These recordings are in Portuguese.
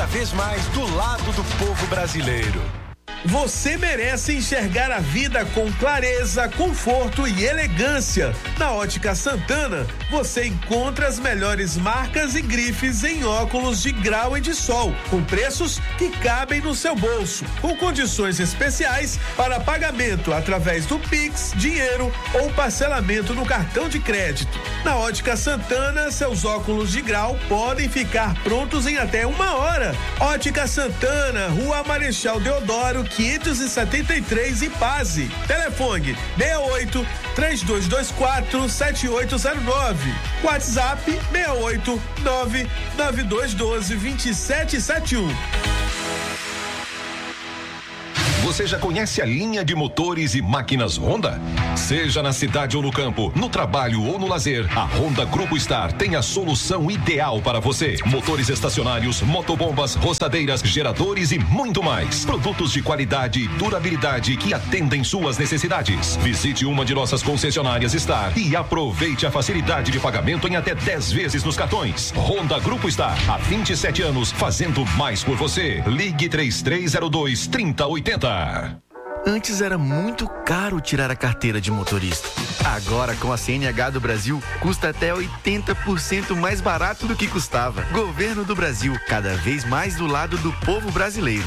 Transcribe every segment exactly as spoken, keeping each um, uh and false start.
cada vez mais do lado do povo brasileiro. Você merece enxergar a vida com clareza, conforto e elegância. Na Ótica Santana, você encontra as melhores marcas e grifes em óculos de grau e de sol, com preços que cabem no seu bolso, com condições especiais para pagamento através do Pix, dinheiro ou parcelamento no cartão de crédito. Na Ótica Santana, seus óculos de grau podem ficar prontos em até uma hora. Ótica Santana, Rua Marechal Deodoro, quinhentos e setenta e três, Ipaze. Telefone seis oito, três dois dois quatro, sete oito zero nove. WhatsApp seis oito, nove nove dois um dois, dois sete sete um. Você já conhece a linha de motores e máquinas Honda? Seja na cidade ou no campo, no trabalho ou no lazer, a Honda Grupo Star tem a solução ideal para você. Motores estacionários, motobombas, roçadeiras, geradores e muito mais. Produtos de qualidade e durabilidade que atendem suas necessidades. Visite uma de nossas concessionárias Star e aproveite a facilidade de pagamento em até dez vezes nos cartões. Honda Grupo Star, há vinte e sete anos, fazendo mais por você. Ligue três três zero dois, três zero oito zero. Antes era muito caro tirar a carteira de motorista. Agora, com a C N H do Brasil, custa até oitenta por cento mais barato do que custava. Governo do Brasil, cada vez mais do lado do povo brasileiro.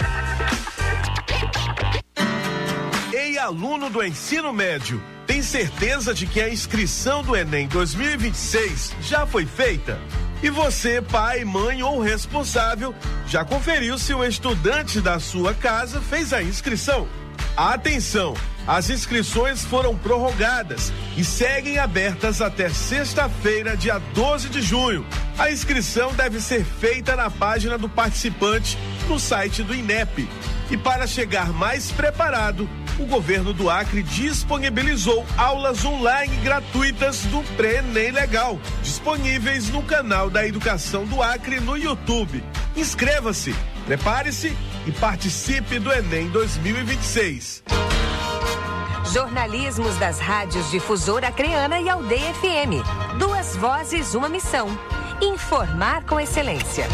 Ei, aluno do ensino médio, tem certeza de que a inscrição do Enem dois mil e vinte e seis já foi feita? E você, pai, mãe ou responsável, já conferiu se o estudante da sua casa fez a inscrição? Atenção! As inscrições foram prorrogadas e seguem abertas até sexta-feira, dia doze de junho. A inscrição deve ser feita na página do participante no site do INEP. E para chegar mais preparado, o governo do Acre disponibilizou aulas online gratuitas do Pré-ENEM Legal, disponíveis no canal da Educação do Acre no YouTube. Inscreva-se, prepare-se e participe do Enem dois mil e vinte e seis. Jornalismos das rádios Difusora Acreana e Aldeia F M. Duas vozes, uma missão. Informar com excelência.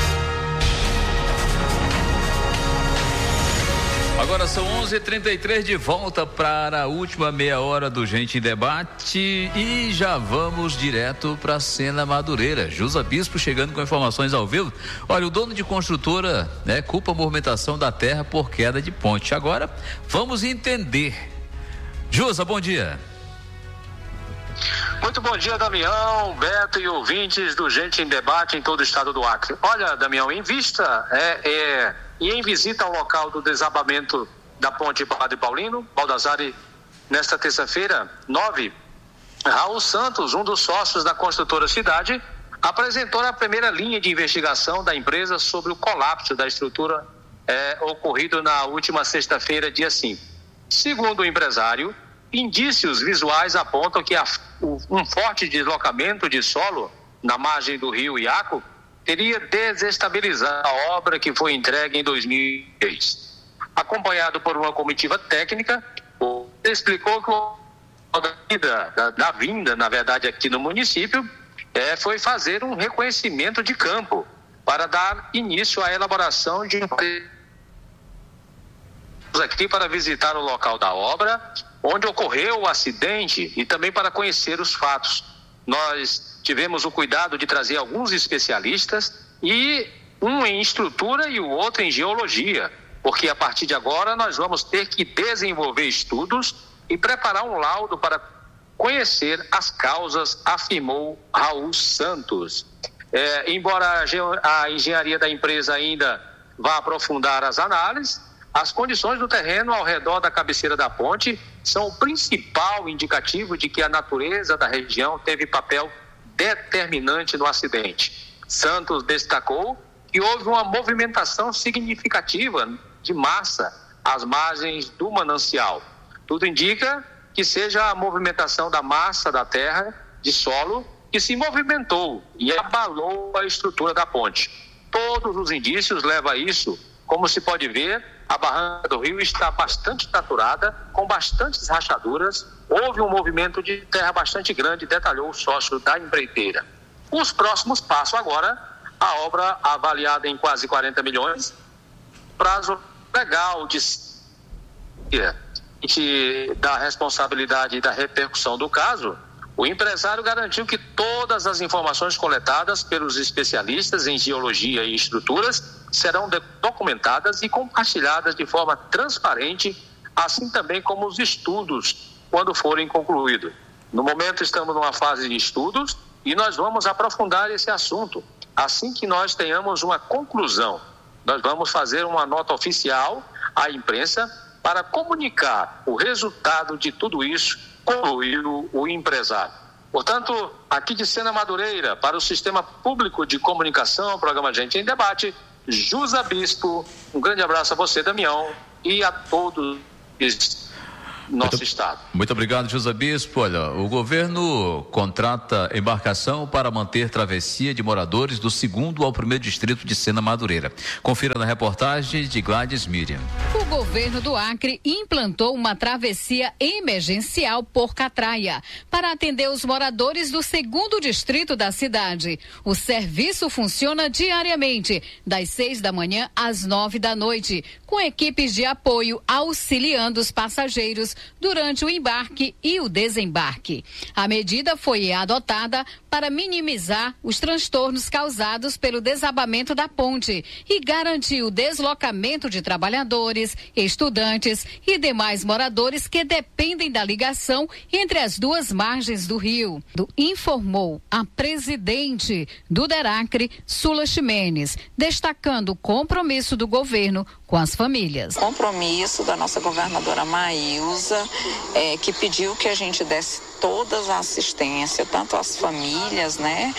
Agora são onze e trinta e três, de volta para a última meia hora do Gente em Debate e já vamos direto para a cena Madureira. Jusa Bispo chegando com informações ao vivo. Olha, o dono de construtora, né, culpa a movimentação da terra por queda de ponte. Agora vamos entender. Jusa, bom dia. Muito bom dia, Damião, Beto e ouvintes do Gente em Debate em todo o estado do Acre. Olha, Damião, em vista é, é, e em visita ao local do desabamento da ponte Padre Paulino, Baldassare, nesta terça-feira, nove, Raul Santos, um dos sócios da construtora Cidade, apresentou a primeira linha de investigação da empresa sobre o colapso da estrutura é, ocorrido na última sexta-feira, dia cinco. Segundo o empresário, indícios visuais apontam que a, um forte deslocamento de solo na margem do rio Iaco teria desestabilizado a obra que foi entregue em dois mil e três. Acompanhado por uma comitiva técnica, ele explicou que a vida, da, da vinda, na verdade, aqui no município, é, foi fazer um reconhecimento de campo para dar início à elaboração de um aqui para visitar o local da obra, onde ocorreu o acidente e também para conhecer os fatos. Nós tivemos o cuidado de trazer alguns especialistas, e um em estrutura e o outro em geologia, porque a partir de agora nós vamos ter que desenvolver estudos e preparar um laudo para conhecer as causas, afirmou Raul Santos. É, embora a engenharia da empresa ainda vá aprofundar as análises, as condições do terreno ao redor da cabeceira da ponte são o principal indicativo de que a natureza da região teve papel determinante no acidente. Santos destacou que houve uma movimentação significativa de massa às margens do manancial. Tudo indica que seja a movimentação da massa da terra de solo que se movimentou e abalou a estrutura da ponte. Todos os indícios levam a isso. Como se pode ver, a barranca do rio está bastante traturada, com bastantes rachaduras. Houve um movimento de terra bastante grande, detalhou o sócio da empreiteira. Os próximos passos agora a obra avaliada em quase quarenta milhões, prazo legal de, de da responsabilidade e da repercussão do caso. O empresário garantiu que todas as informações coletadas pelos especialistas em geologia e estruturas serão documentadas e compartilhadas de forma transparente, assim também como os estudos, quando forem concluídos. No momento estamos numa fase de estudos e nós vamos aprofundar esse assunto. Assim que nós tenhamos uma conclusão, nós vamos fazer uma nota oficial à imprensa para comunicar o resultado de tudo isso, concluiu o empresário. Portanto, aqui de Sena Madureira, para o Sistema Público de Comunicação, programa Gente em Debate, Jusa Bispo, um grande abraço a você, Damião, e a todos nosso muito, estado. Muito obrigado, José Bispo. Olha, o governo contrata embarcação para manter travessia de moradores do segundo ao primeiro distrito de Sena Madureira. Confira na reportagem de Gladys Miriam. O governo do Acre implantou uma travessia emergencial por Catraia para atender os moradores do segundo distrito da cidade. O serviço funciona diariamente, das seis da manhã às nove da noite, com equipes de apoio auxiliando os passageiros durante o embarque e o desembarque. A medida foi adotada para minimizar os transtornos causados pelo desabamento da ponte e garantir o deslocamento de trabalhadores, estudantes e demais moradores que dependem da ligação entre as duas margens do rio, informou a presidente do DERACRE, Sula Ximenes, destacando o compromisso do governo com as famílias. Compromisso da nossa governadora Maísa, é, que pediu que a gente desse todas a assistência, tanto às famílias, né,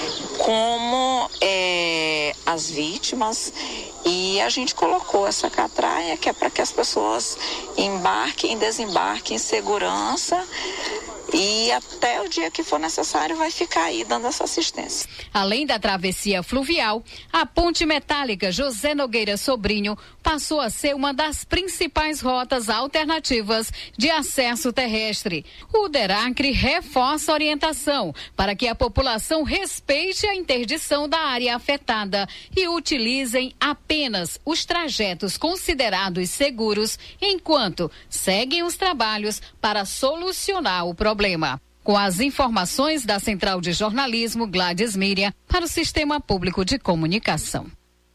como é, as vítimas, e a gente colocou essa catraia que é para que as pessoas embarquem e desembarquem em segurança, e até o dia que for necessário vai ficar aí dando essa assistência. Além da travessia fluvial, a ponte metálica José Nogueira Sobrinho passou a ser uma das principais rotas alternativas de acesso terrestre. O DERACRE reforça a orientação para que a população respeite a interdição da área afetada e utilizem apenas os trajetos considerados seguros enquanto seguem os trabalhos para solucionar o problema. Com as informações da Central de Jornalismo, Gladys Miriam, para o Sistema Público de Comunicação.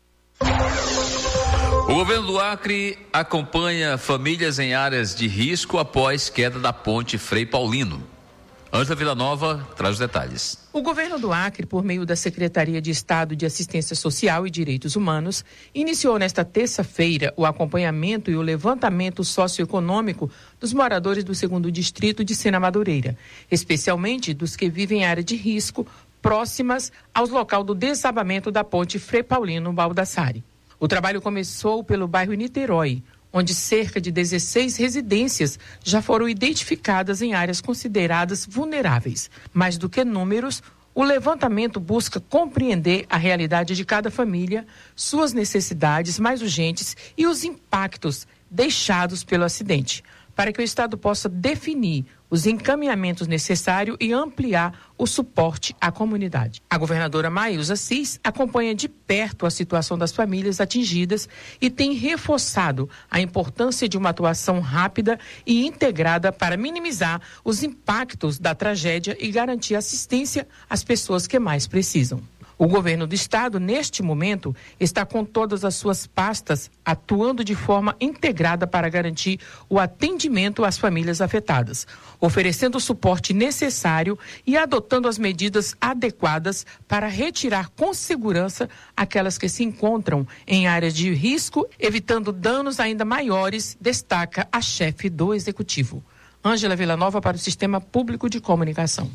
O governo do Acre acompanha famílias em áreas de risco após queda da ponte Frei Paulino. Ângela Villanova traz os detalhes. O governo do Acre, por meio da Secretaria de Estado de Assistência Social e Direitos Humanos, iniciou nesta terça-feira o acompanhamento e o levantamento socioeconômico dos moradores do segundo distrito de Sena Madureira, especialmente dos que vivem em área de risco próximas aos local do desabamento da ponte Frei Paulino Baldassari. O trabalho começou pelo bairro Niterói, onde cerca de dezesseis residências já foram identificadas em áreas consideradas vulneráveis. Mais do que números, o levantamento busca compreender a realidade de cada família, suas necessidades mais urgentes e os impactos deixados pelo acidente, para que o Estado possa definir os encaminhamentos necessários e ampliar o suporte à comunidade. A governadora Maísa Cis acompanha de perto a situação das famílias atingidas e tem reforçado a importância de uma atuação rápida e integrada para minimizar os impactos da tragédia e garantir assistência às pessoas que mais precisam. O governo do estado, neste momento, está com todas as suas pastas atuando de forma integrada para garantir o atendimento às famílias afetadas, oferecendo o suporte necessário e adotando as medidas adequadas para retirar com segurança aquelas que se encontram em áreas de risco, evitando danos ainda maiores, destaca a chefe do executivo. Ângela Villanova para o Sistema Público de Comunicação.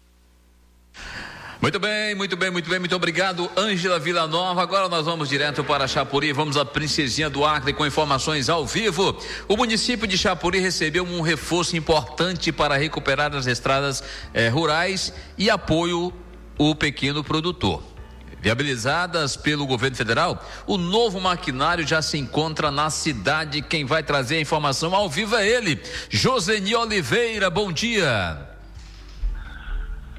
Muito bem, muito bem, muito bem, muito obrigado, Ângela Villanova. Agora nós vamos direto para Chapuri, vamos à Princesinha do Acre com informações ao vivo. O município de Chapuri recebeu um reforço importante para recuperar as estradas eh, rurais e apoio o pequeno produtor. Viabilizadas pelo governo federal, o novo maquinário já se encontra na cidade. Quem vai trazer a informação ao vivo é ele, Joseni Oliveira. Bom dia.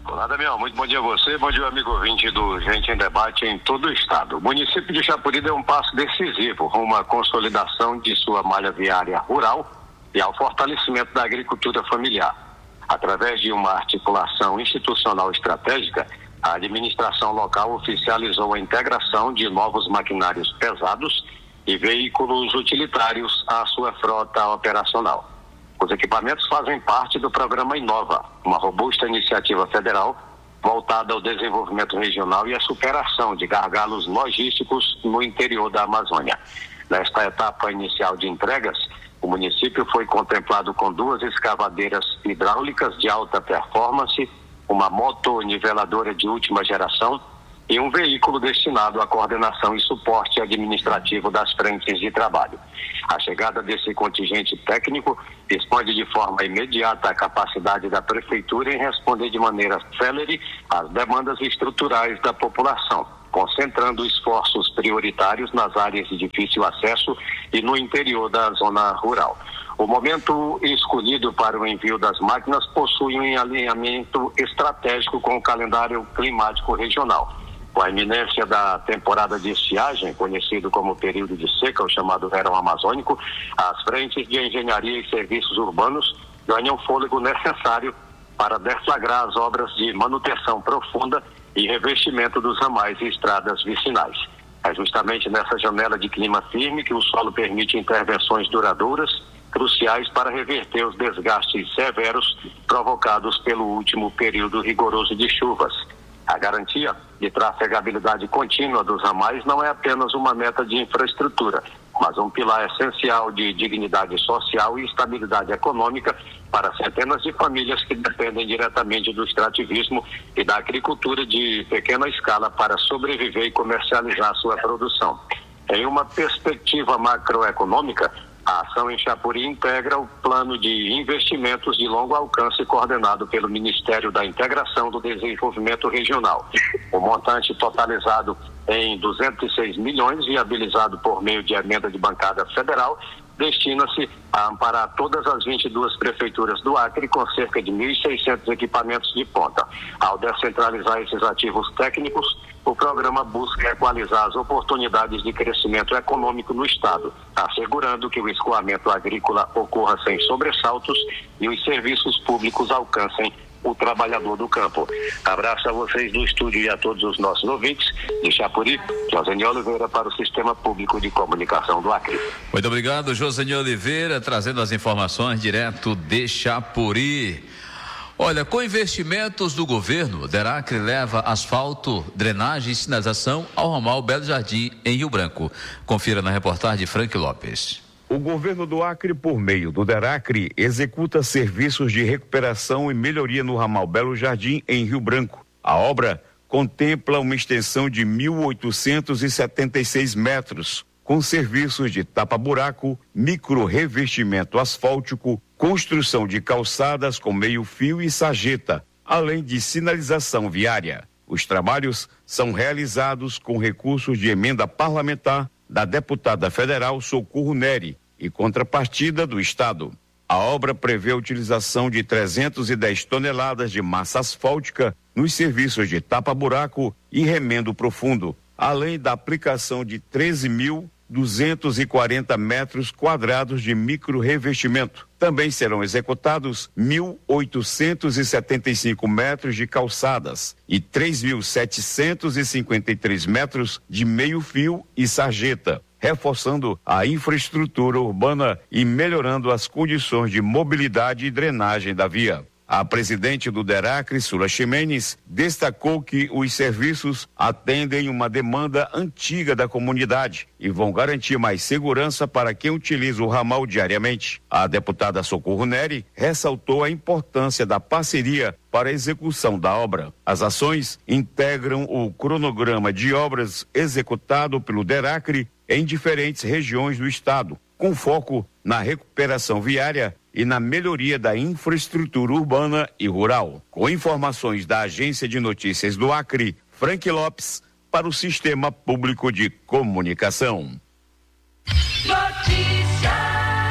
Olá, Damião, muito bom dia a você, bom dia amigo ouvinte do Gente em Debate em todo o estado. O município de Chapuri deu um passo decisivo rumo à consolidação de sua malha viária rural e ao fortalecimento da agricultura familiar. Através de uma articulação institucional estratégica, a administração local oficializou a integração de novos maquinários pesados e veículos utilitários à sua frota operacional. Os equipamentos fazem parte do programa Inova, uma robusta iniciativa federal voltada ao desenvolvimento regional e à superação de gargalos logísticos no interior da Amazônia. Nesta etapa inicial de entregas, o município foi contemplado com duas escavadeiras hidráulicas de alta performance, uma motoniveladora de última geração e um veículo destinado à coordenação e suporte administrativo das frentes de trabalho. A chegada desse contingente técnico expande de forma imediata a capacidade da Prefeitura em responder de maneira célere às demandas estruturais da população, concentrando esforços prioritários nas áreas de difícil acesso e no interior da zona rural. O momento escolhido para o envio das máquinas possui um alinhamento estratégico com o calendário climático regional. Com a iminência da temporada de estiagem, conhecido como período de seca, o chamado verão amazônico, as frentes de engenharia e serviços urbanos ganham fôlego necessário para deflagrar as obras de manutenção profunda e revestimento dos ramais e estradas vicinais. É justamente nessa janela de clima firme que o solo permite intervenções duradouras, cruciais para reverter os desgastes severos provocados pelo último período rigoroso de chuvas. A garantia de trafegabilidade contínua dos ramais não é apenas uma meta de infraestrutura, mas um pilar essencial de dignidade social e estabilidade econômica para centenas de famílias que dependem diretamente do extrativismo e da agricultura de pequena escala para sobreviver e comercializar sua produção. Em uma perspectiva macroeconômica, a ação em Chapuri integra o plano de investimentos de longo alcance coordenado pelo Ministério da Integração do Desenvolvimento Regional. O montante totalizado em duzentos e seis milhões, viabilizado por meio de emenda de bancada federal, destina-se a amparar todas as vinte e duas prefeituras do Acre com cerca de mil e seiscentos equipamentos de ponta. Ao descentralizar esses ativos técnicos, o programa busca equalizar as oportunidades de crescimento econômico no estado, assegurando que o escoamento agrícola ocorra sem sobressaltos e os serviços públicos alcancem o trabalhador do campo. Abraço a vocês do estúdio e a todos os nossos ouvintes. De Chapuri, Joseni Oliveira para o Sistema Público de Comunicação do Acre. Muito obrigado, Joseni Oliveira, trazendo as informações direto de Chapuri. Olha, com investimentos do governo, o DERACRE leva asfalto, drenagem e sinalização ao ramal Belo Jardim, em Rio Branco. Confira na reportagem de Frank Lopes. O governo do Acre, por meio do DERACRE, executa serviços de recuperação e melhoria no ramal Belo Jardim, em Rio Branco. A obra contempla uma extensão de mil oitocentos e setenta e seis metros, com serviços de tapa-buraco, micro-revestimento asfáltico, construção de calçadas com meio-fio e sarjeta, além de sinalização viária. Os trabalhos são realizados com recursos de emenda parlamentar da deputada federal Socorro Neri e contrapartida do Estado. A obra prevê a utilização de trezentas e dez toneladas de massa asfáltica nos serviços de tapa-buraco e remendo profundo, além da aplicação de treze mil duzentos e quarenta metros quadrados de micro-revestimento. Também serão executados mil oitocentos e setenta e cinco metros de calçadas e três mil setecentos e cinquenta e três metros de meio-fio e sarjeta, reforçando a infraestrutura urbana e melhorando as condições de mobilidade e drenagem da via. A presidente do DERACRE, Sula Ximenes, destacou que os serviços atendem uma demanda antiga da comunidade e vão garantir mais segurança para quem utiliza o ramal diariamente. A deputada Socorro Neri ressaltou a importância da parceria para a execução da obra. As ações integram o cronograma de obras executado pelo DERACRE em diferentes regiões do estado, com foco na recuperação viária e na melhoria da infraestrutura urbana e rural. Com informações da Agência de Notícias do Acre, Frank Lopes, para o Sistema Público de Comunicação. Notícia.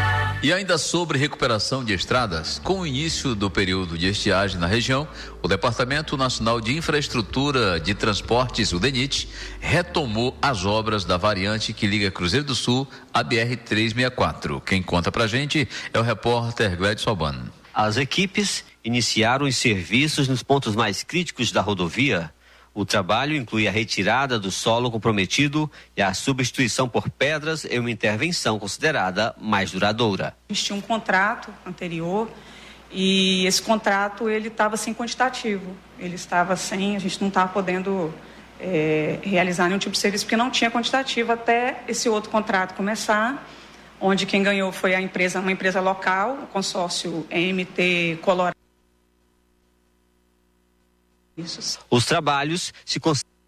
E ainda sobre recuperação de estradas, com o início do período de estiagem na região, o Departamento Nacional de Infraestrutura de Transportes, o DENIT, retomou as obras da variante que liga Cruzeiro do Sul à B R trezentos e sessenta e quatro. Quem conta pra gente é o repórter Gladys Albano. As equipes iniciaram os serviços nos pontos mais críticos da rodovia. O trabalho inclui a retirada do solo comprometido e a substituição por pedras em uma intervenção considerada mais duradoura. A gente tinha um contrato anterior e esse contrato ele estava sem quantitativo. Ele estava sem, a gente não estava podendo é, realizar nenhum tipo de serviço porque não tinha quantitativo até esse outro contrato começar, onde quem ganhou foi a empresa, uma empresa local, o consórcio M T Colorado. Os trabalhos se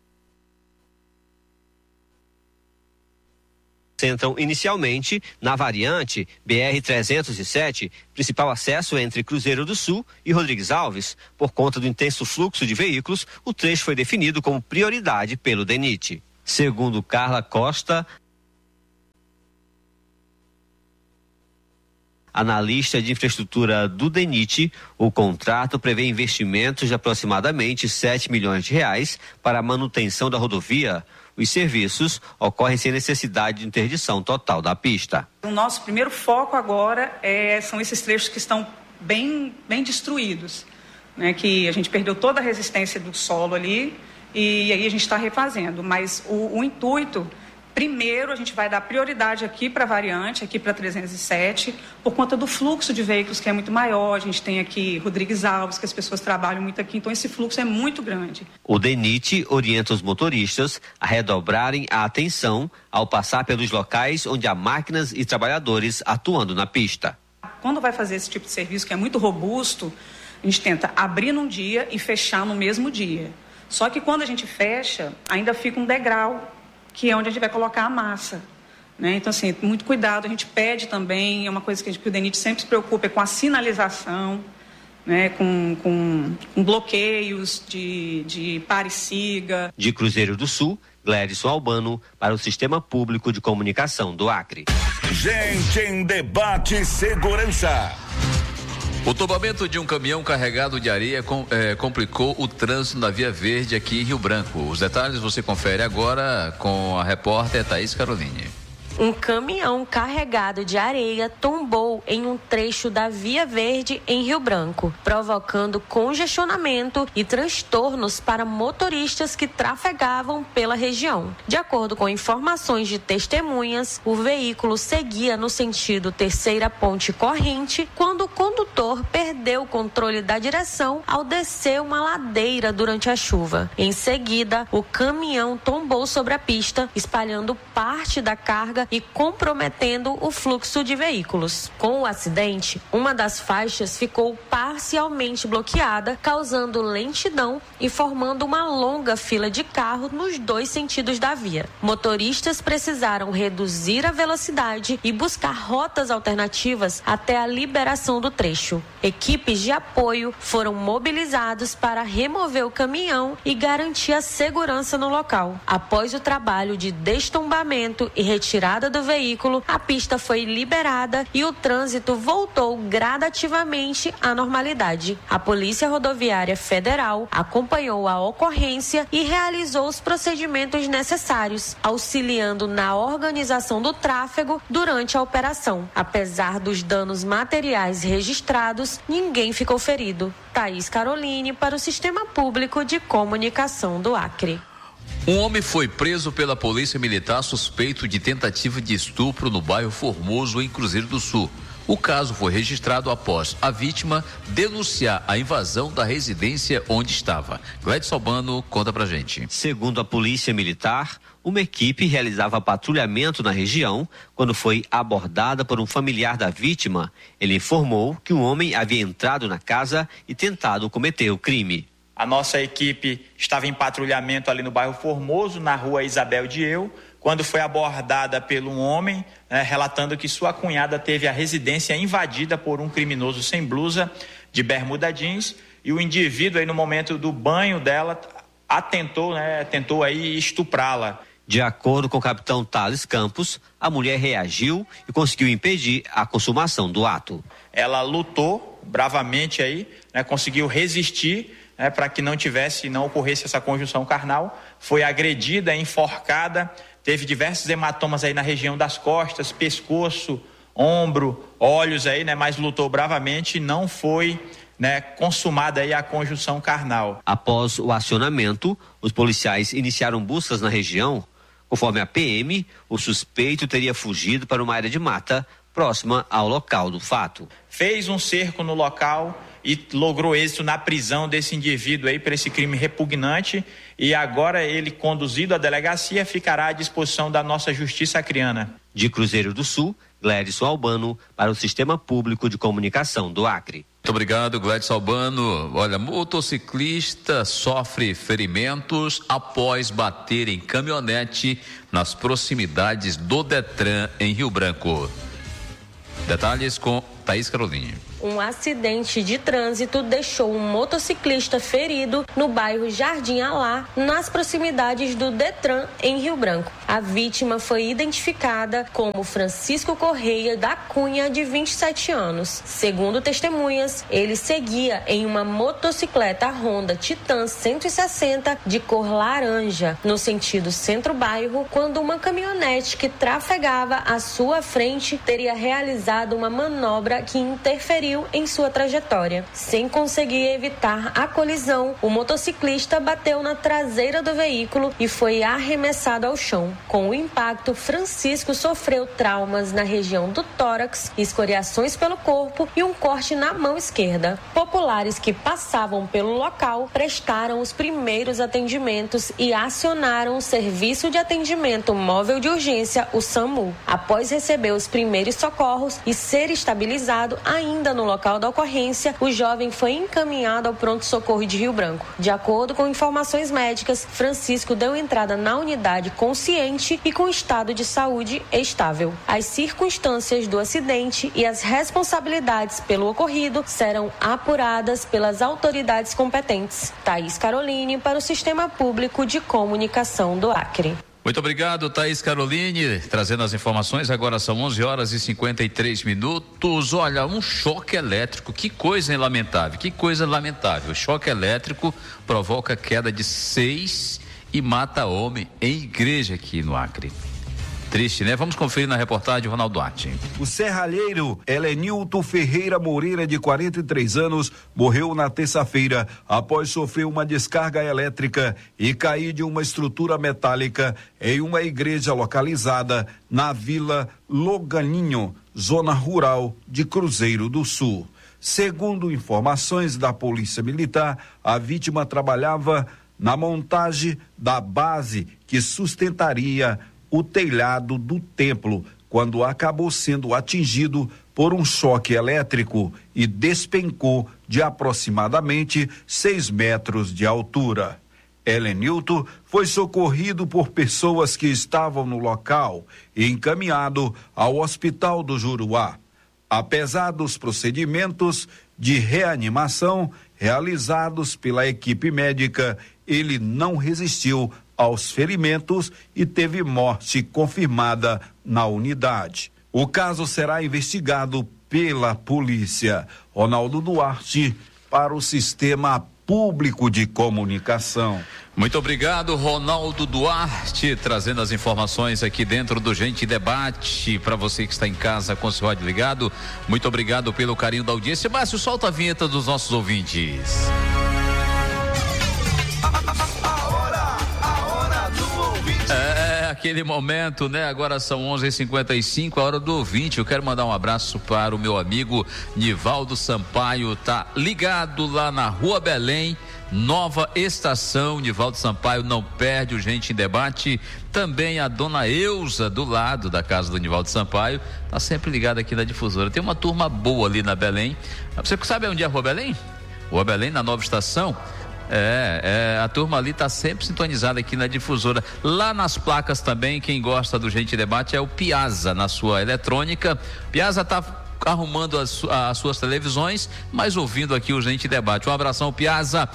concentram inicialmente na variante B R trezentos e sete, principal acesso entre Cruzeiro do Sul e Rodrigues Alves. Por conta do intenso fluxo de veículos, o trecho foi definido como prioridade pelo DENIT. Segundo Carla Costa, analista de infraestrutura do DENIT, o contrato prevê investimentos de aproximadamente sete milhões de reais para a manutenção da rodovia. Os serviços ocorrem sem necessidade de interdição total da pista. O nosso primeiro foco agora é, são esses trechos que estão bem, bem destruídos, né? Que a gente perdeu toda a resistência do solo ali e aí a gente está refazendo. Mas o, o intuito... Primeiro, a gente vai dar prioridade aqui para a variante, aqui para trezentos e sete, por conta do fluxo de veículos que é muito maior. A gente tem aqui Rodrigues Alves, que as pessoas trabalham muito aqui, então esse fluxo é muito grande. O DENIT orienta os motoristas a redobrarem a atenção ao passar pelos locais onde há máquinas e trabalhadores atuando na pista. Quando vai fazer esse tipo de serviço, que é muito robusto, a gente tenta abrir num dia e fechar no mesmo dia. Só que quando a gente fecha, ainda fica um degrau, que é onde a gente vai colocar a massa, né? Então, assim, muito cuidado, a gente pede também, é uma coisa que, a gente, que o DENIT sempre se preocupa, é com a sinalização, né? com, com, com bloqueios de, de pare e siga. De Cruzeiro do Sul, Gladson Albano, para o Sistema Público de Comunicação do Acre. Gente em Debate Segurança. O tombamento de um caminhão carregado de areia com, eh, complicou o trânsito na Via Verde aqui em Rio Branco. Os detalhes você confere agora com a repórter Thaís Caroline. Um caminhão carregado de areia tombou em um trecho da Via Verde em Rio Branco, provocando congestionamento e transtornos para motoristas que trafegavam pela região. De acordo com informações de testemunhas, o veículo seguia no sentido Terceira Ponte Corrente quando o condutor perdeu o controle da direção ao descer uma ladeira durante a chuva. Em seguida, o caminhão tombou sobre a pista, espalhando parte da carga e comprometendo o fluxo de veículos. Com o acidente, uma das faixas ficou parcialmente bloqueada, causando lentidão e formando uma longa fila de carros nos dois sentidos da via. Motoristas precisaram reduzir a velocidade e buscar rotas alternativas até a liberação do trecho. Equipes de apoio foram mobilizados para remover o caminhão e garantir a segurança no local. Após o trabalho de destombamento e retirada do veículo, a pista foi liberada e o trânsito voltou gradativamente à normalidade. A Polícia Rodoviária Federal acompanhou a ocorrência e realizou os procedimentos necessários, auxiliando na organização do tráfego durante a operação. Apesar dos danos materiais registrados, ninguém ficou ferido. Thaís Caroline para o Sistema Público de Comunicação do Acre. Um homem foi preso pela Polícia Militar suspeito de tentativa de estupro no bairro Formoso, em Cruzeiro do Sul. O caso foi registrado após a vítima denunciar a invasão da residência onde estava. Gladys Albano conta pra gente. Segundo a Polícia Militar, uma equipe realizava patrulhamento na região quando foi abordada por um familiar da vítima. Ele informou que um homem havia entrado na casa e tentado cometer o crime. A nossa equipe estava em patrulhamento ali no bairro Formoso, na rua Isabel de Eu, quando foi abordada por um homem, né, relatando que sua cunhada teve a residência invadida por um criminoso sem blusa, de bermuda jeans, e o indivíduo aí no momento do banho dela atentou, né, tentou aí estuprá-la. De acordo com o capitão Thales Campos, a mulher reagiu e conseguiu impedir a consumação do ato. Ela lutou bravamente aí, né, conseguiu resistir, né, para que não tivesse, não ocorresse essa conjunção carnal. Foi agredida, enforcada, teve diversos hematomas aí na região das costas, pescoço, ombro, olhos aí, né, mas lutou bravamente e não foi, né, consumada aí a conjunção carnal. Após o acionamento, os policiais iniciaram buscas na região. Conforme a P M, o suspeito teria fugido para uma área de mata próxima ao local do fato. Fez um cerco no local e logrou êxito na prisão desse indivíduo aí por esse crime repugnante, e agora ele, conduzido à delegacia, ficará à disposição da nossa Justiça Acreana. De Cruzeiro do Sul, Glédson Albano, para o Sistema Público de Comunicação do Acre. Muito obrigado, Glédson Albano. Olha, motociclista sofre ferimentos após bater em caminhonete nas proximidades do Detran, em Rio Branco. Detalhes com Thaís Caroline. Um acidente de trânsito deixou um motociclista ferido no bairro Jardim Alá, nas proximidades do Detran, em Rio Branco. A vítima foi identificada como Francisco Correia da Cunha, de vinte e sete anos. Segundo testemunhas, ele seguia em uma motocicleta Honda Titan cento e sessenta de cor laranja, no sentido centro-bairro, quando uma caminhonete que trafegava à sua frente teria realizado uma manobra que interferiu em sua trajetória. Sem conseguir evitar a colisão, o motociclista bateu na traseira do veículo e foi arremessado ao chão. Com o impacto, Francisco sofreu traumas na região do tórax, escoriações pelo corpo e um corte na mão esquerda. Populares que passavam pelo local prestaram os primeiros atendimentos e acionaram o Serviço de Atendimento Móvel de Urgência, o SAMU. Após receber os primeiros socorros e ser estabilizado ainda no local da ocorrência, o jovem foi encaminhado ao pronto-socorro de Rio Branco. De acordo com informações médicas, Francisco deu entrada na unidade consciente e com estado de saúde estável. As circunstâncias do acidente e as responsabilidades pelo ocorrido serão apuradas pelas autoridades competentes. Thaís Caroline, para o Sistema Público de Comunicação do Acre. Muito obrigado, Thaís Caroline, trazendo as informações. Agora são onze horas e cinquenta e três minutos. Olha, um choque elétrico, que coisa lamentável, que coisa lamentável. O choque elétrico provoca queda de seis e mata homem em igreja aqui no Acre. Triste, né? Vamos conferir na reportagem, Ronaldo Duarte. O serralheiro Helenilton Ferreira Moreira, de quarenta e três anos, morreu na terça-feira após sofrer uma descarga elétrica e cair de uma estrutura metálica em uma igreja localizada na Vila Loganinho, zona rural de Cruzeiro do Sul. Segundo informações da Polícia Militar, a vítima trabalhava na montagem da base que sustentaria o telhado do templo, quando acabou sendo atingido por um choque elétrico e despencou de aproximadamente seis metros de altura. Helenilton foi socorrido por pessoas que estavam no local e encaminhado ao Hospital do Juruá. Apesar dos procedimentos de reanimação realizados pela equipe médica, ele não resistiu aos ferimentos e teve morte confirmada na unidade. O caso será investigado pela polícia. Ronaldo Duarte, para o Sistema Público de Comunicação. Muito obrigado, Ronaldo Duarte, trazendo as informações aqui dentro do Gente Debate. Para você que está em casa com o seu rádio ligado, muito obrigado pelo carinho da audiência. Márcio, solta a vinheta dos nossos ouvintes. É, aquele momento, né? Agora são onze e cinquenta e cinco, a hora do ouvinte. Eu quero mandar um abraço para o meu amigo Nivaldo Sampaio, tá ligado lá na Rua Belém, nova estação. Nivaldo Sampaio não perde o Gente em Debate. Também a dona Eusa, do lado da casa do Nivaldo Sampaio, tá sempre ligada aqui na Difusora. Tem uma turma boa ali na Belém. Você sabe onde é a Rua Belém? Rua Belém, na nova estação. É, é, a turma ali tá sempre sintonizada aqui na Difusora. Lá nas placas também, quem gosta do Gente Debate é o Piazza, na sua eletrônica. Piazza tá arrumando as, as suas televisões, mas ouvindo aqui o Gente Debate. Um abração, Piazza.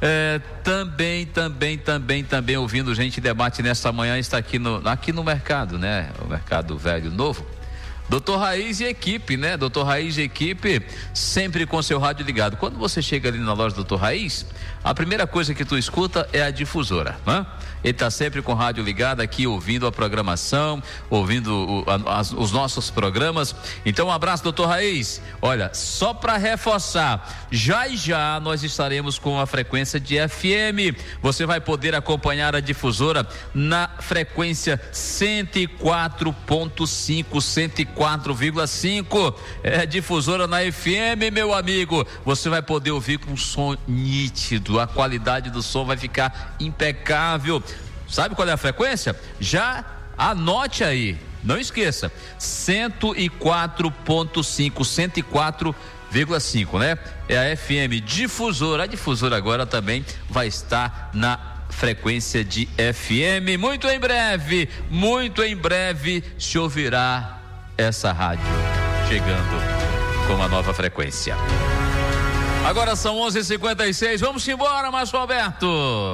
É, também, também, também, também ouvindo Gente Debate nesta manhã, está aqui no, aqui no mercado, né? O Mercado Velho Novo. Doutor Raiz e equipe, né? Doutor Raiz e equipe, sempre com seu rádio ligado. Quando você chega ali na loja do Doutor Raiz, a primeira coisa que tu escuta é a difusora, né? Ele está sempre com o rádio ligado aqui, ouvindo a programação, ouvindo o, a, as, os nossos programas. Então, um abraço, doutor Raiz. Olha, só para reforçar, já e já nós estaremos com a frequência de F M. Você vai poder acompanhar a difusora na frequência cento e quatro ponto cinco, cento e quatro vírgula cinco. É difusora na F M, meu amigo. Você vai poder ouvir com som nítido, a qualidade do som vai ficar impecável. Sabe qual é a frequência? Já anote aí, não esqueça, cento e quatro ponto cinco, cento e quatro vírgula cinco, né? É a F M Difusora. A difusora agora também vai estar na frequência de F M. Muito em breve, muito em breve se ouvirá essa rádio chegando com uma nova frequência. Agora são onze e cinquenta e seis, vamos embora, Márcio Alberto.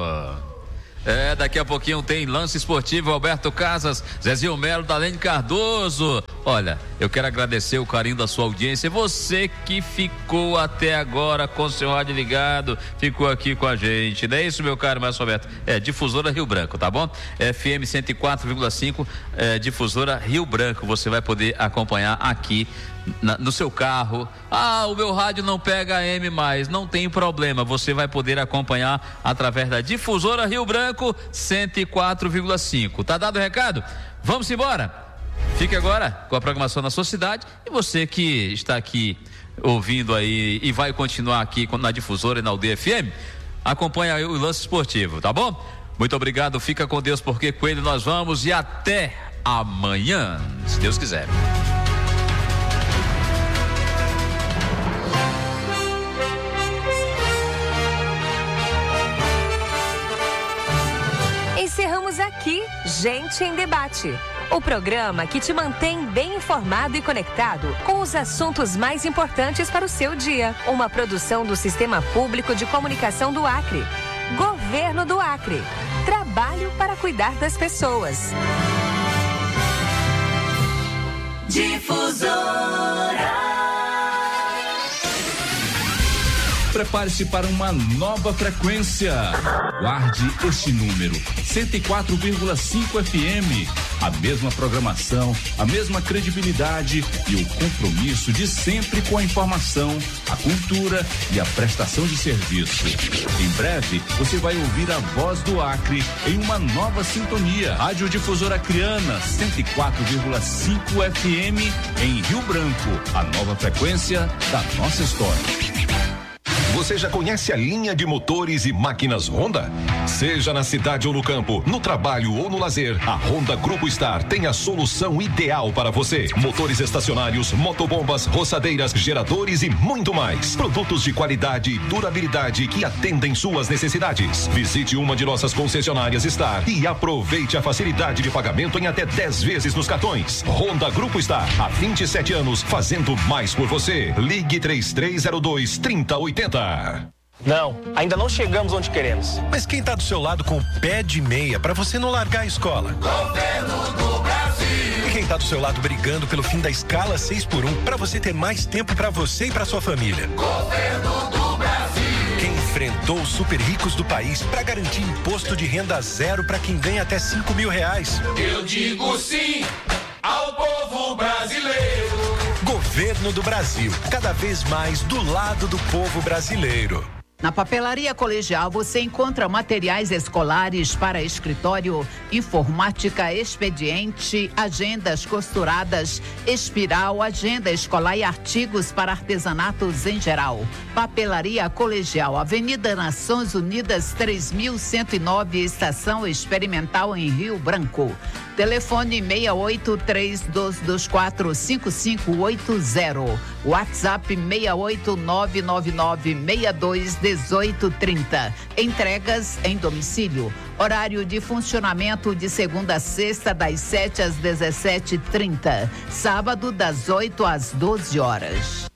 É, daqui a pouquinho tem lance esportivo, Alberto Casas, Zezinho Melo, Dalene Cardoso. Olha, eu quero agradecer o carinho da sua audiência, você que ficou até agora com seu rádio ligado, ficou aqui com a gente, não é isso, meu caro Márcio Alberto? É, Difusora Rio Branco, tá bom? F M cento e quatro vírgula cinco, é, Difusora Rio Branco, você vai poder acompanhar aqui Na, no seu carro. Ah, o meu rádio não pega A M mais, não tem problema, você vai poder acompanhar através da Difusora Rio Branco cento e quatro vírgula cinco. Tá dado o recado? Vamos embora. Fique agora com a programação na sua cidade, e você que está aqui ouvindo aí e vai continuar aqui na Difusora e na U D F M, acompanha aí o lance esportivo, tá bom? Muito obrigado, fica com Deus, porque com ele nós vamos, e até amanhã, se Deus quiser. Encerramos aqui Gente em Debate, o programa que te mantém bem informado e conectado com os assuntos mais importantes para o seu dia. Uma produção do Sistema Público de Comunicação do Acre. Governo do Acre. Trabalho para cuidar das pessoas. Difusora. Prepare-se para uma nova frequência. Guarde este número, cento e quatro vírgula cinco F M. A mesma programação, a mesma credibilidade e o compromisso de sempre com a informação, a cultura e a prestação de serviço. Em breve, você vai ouvir a voz do Acre em uma nova sintonia. Rádio Difusora Acreana, cento e quatro vírgula cinco F M em Rio Branco. A nova frequência da nossa história. Você já conhece a linha de motores e máquinas Honda? Seja na cidade ou no campo, no trabalho ou no lazer, a Honda Grupo Star tem a solução ideal para você. Motores estacionários, motobombas, roçadeiras, geradores e muito mais. Produtos de qualidade e durabilidade que atendem suas necessidades. Visite uma de nossas concessionárias Star e aproveite a facilidade de pagamento em até dez vezes nos cartões. Honda Grupo Star, há vinte e sete anos, fazendo mais por você. Ligue três três zero dois, trinta oitenta. Não, ainda não chegamos onde queremos. Mas quem tá do seu lado com o pé de meia pra você não largar a escola? Governo do Brasil. E quem tá do seu lado brigando pelo fim da escala seis por um pra você ter mais tempo pra você e pra sua família? Governo do Brasil. Quem enfrentou os super ricos do país pra garantir imposto de renda zero pra quem ganha até cinco mil reais? Eu digo sim ao povo brasileiro. Governo do Brasil, cada vez mais do lado do povo brasileiro. Na Papelaria Colegial você encontra materiais escolares para escritório, informática, expediente, agendas costuradas, espiral, agenda escolar e artigos para artesanatos em geral. Papelaria Colegial, Avenida Nações Unidas três mil cento e nove, Estação Experimental em Rio Branco. Telefone seis oito três dois dois quatro cinco cinco oito zero. WhatsApp seis oito nove nove nove seis dois um oito três zero. Entregas em domicílio. Horário de funcionamento de segunda a sexta, das sete às dezessete e trinta. Sábado, das oito às doze horas.